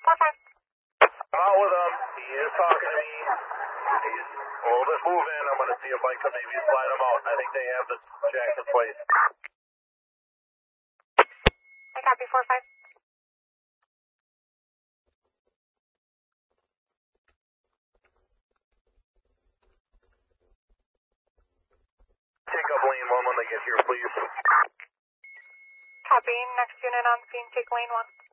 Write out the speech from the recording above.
I'm out with him. He is talking to me. We'll just move in. I'm going to see if I can maybe slide him out. I think they have the jack in place. I copy 4-5. Take up lane 1 when they get here, please. Copy. Next unit on scene, take lane 1.